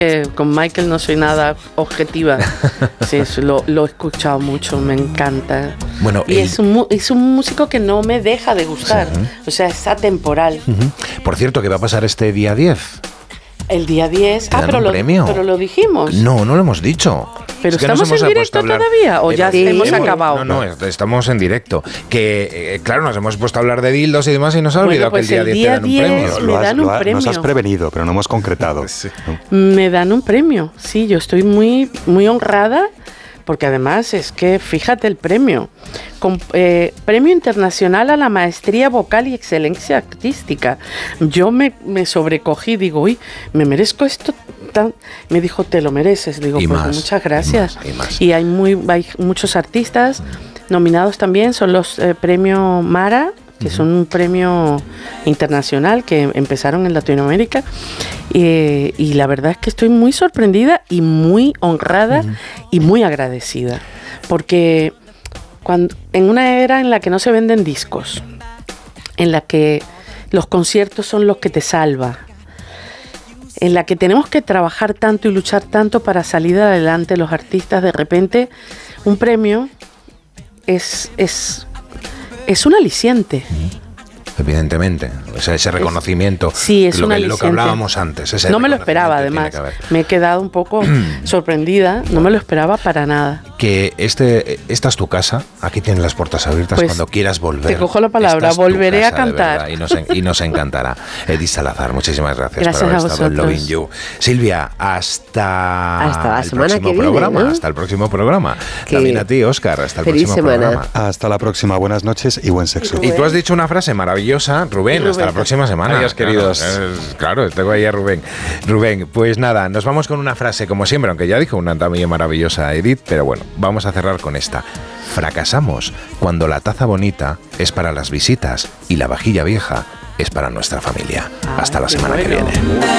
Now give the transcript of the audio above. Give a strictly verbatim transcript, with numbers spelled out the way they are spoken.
Eh, con Michael no soy nada objetiva. Sí, eso lo, lo he escuchado mucho, me encanta. Bueno, y el... es, un, es un músico que no me deja de gustar. Sí. O sea, es atemporal. Uh-huh. Por cierto, ¿qué va a pasar este día diez? El día diez. Ah, pero lo, pero lo dijimos. No, no lo hemos dicho. Pero es estamos en directo todavía, o ya sí, hemos, hemos acabado. No, no, estamos en directo. Que, eh, claro, nos hemos puesto a hablar de dildos y demás y nos ha olvidado bueno, pues que el día diez te dan un premio. Me dan un premio. Nos has prevenido, pero no hemos concretado. Sí. Me dan un premio, sí, yo estoy muy, muy honrada. Porque además es que, fíjate el premio, con, eh, Premio Internacional a la Maestría Vocal y Excelencia Artística. Yo me, me sobrecogí, digo, uy, me merezco esto tan... Me dijo, te lo mereces. Digo, y pues más, muchas gracias. Y, más, y, más. y hay, muy, hay muchos artistas nominados también, son los eh, Premio Mara, que uh-huh. son un premio internacional que empezaron en Latinoamérica. Eh, y la verdad es que estoy muy sorprendida y muy honrada uh-huh. y muy agradecida. Porque cuando, en una era en la que no se venden discos, en la que los conciertos son los que te salvan, en la que tenemos que trabajar tanto y luchar tanto para salir adelante los artistas, de repente un premio es... es es un aliciente. Evidentemente, o sea, ese reconocimiento, es, sí, es lo, un que, aliciente. lo que hablábamos antes. Ese no me lo esperaba, además. Me he quedado un poco sorprendida, no me lo esperaba para nada. Que este, esta es tu casa, aquí tienes las puertas abiertas pues cuando quieras volver. Te cojo la palabra, volveré casa, a cantar. Y nos, y nos encantará. Edith Salazar, muchísimas gracias, gracias por haber a estado en vosotros. Loving You. Silvia, hasta, hasta la el semana próximo que viene, programa. ¿no? Hasta el próximo programa. Que También a ti, Óscar, hasta el feliz próximo semana. programa. Hasta la próxima, buenas noches y buen sexo. Y tú has dicho una frase maravillosa, Rubén, hasta la próxima semana. Adiós, queridos. Claro, es, claro, tengo ahí a Rubén. Rubén, pues nada, nos vamos con una frase, como siempre, aunque ya dijo una también maravillosa Edith, pero bueno, vamos a cerrar con esta. Fracasamos cuando la taza bonita es para las visitas y la vajilla vieja es para nuestra familia. Hasta la semana que viene.